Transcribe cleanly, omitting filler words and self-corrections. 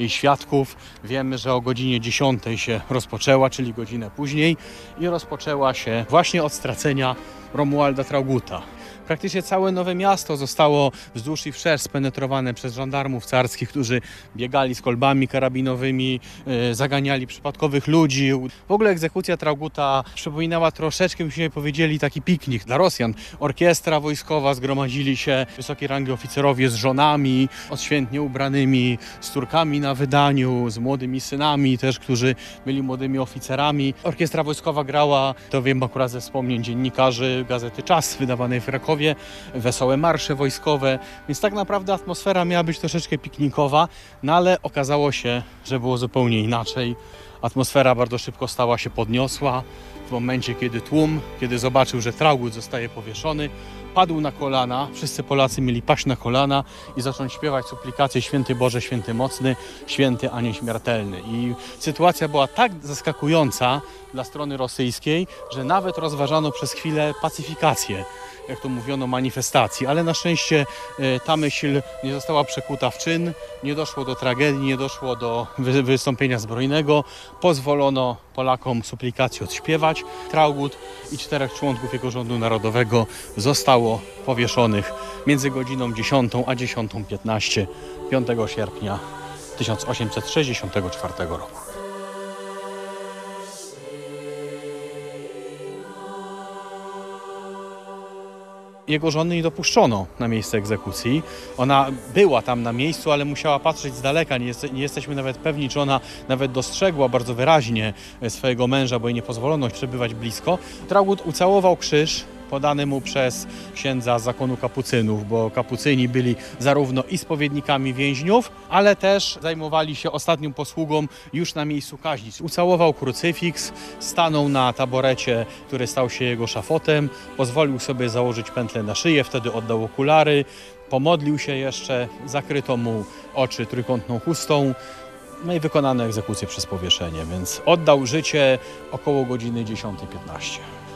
i świadków. Wiemy, że o godzinie 10 się rozpoczęła, czyli godzinę później, i rozpoczęła się właśnie od stracenia Romualda Trauguta. Praktycznie całe Nowe Miasto zostało wzdłuż i wszerz spenetrowane przez żandarmów carskich, którzy biegali z kolbami karabinowymi, zaganiali przypadkowych ludzi. W ogóle egzekucja Trauguta przypominała troszeczkę, byśmy powiedzieli, taki piknik dla Rosjan. Orkiestra wojskowa, zgromadzili się wysokiej rangi oficerowie z żonami, odświętnie ubranymi, z córkami na wydaniu, z młodymi synami też, którzy byli młodymi oficerami. Orkiestra wojskowa grała, to wiem akurat ze wspomnień dziennikarzy gazety Czas wydawanej w Krakowie, wesołe marsze wojskowe, więc tak naprawdę atmosfera miała być troszeczkę piknikowa, no ale okazało się, że było zupełnie inaczej. Atmosfera bardzo szybko stała się podniosła. W momencie, kiedy tłum, kiedy zobaczył, że Traugut zostaje powieszony, padł na kolana. Wszyscy Polacy mieli paść na kolana i zacząć śpiewać suplikację: Święty Boże, Święty Mocny, Święty a nieśmiertelny. I sytuacja była tak zaskakująca dla strony rosyjskiej, że nawet rozważano przez chwilę pacyfikację, jak to mówiono, manifestacji, ale na szczęście ta myśl nie została przekuta w czyn, nie doszło do tragedii, nie doszło do wystąpienia zbrojnego. Pozwolono Polakom suplikację odśpiewać. Traugut i 4 członków jego rządu narodowego zostało powieszonych między godziną 10 a 10:15 5 sierpnia 1864 roku. Jego żony nie dopuszczono na miejsce egzekucji. Ona była tam na miejscu, ale musiała patrzeć z daleka. Nie jesteśmy nawet pewni, czy ona nawet dostrzegła bardzo wyraźnie swojego męża, bo jej nie pozwolono przebywać blisko. Traugut ucałował krzyż podany mu przez księdza z zakonu kapucynów, bo kapucyni byli zarówno i spowiednikami więźniów, ale też zajmowali się ostatnią posługą już na miejscu kaźni. Ucałował krucyfiks, stanął na taborecie, który stał się jego szafotem, pozwolił sobie założyć pętlę na szyję, wtedy oddał okulary, pomodlił się jeszcze, zakryto mu oczy trójkątną chustą, no i wykonano egzekucję przez powieszenie, więc oddał życie około godziny 10:15.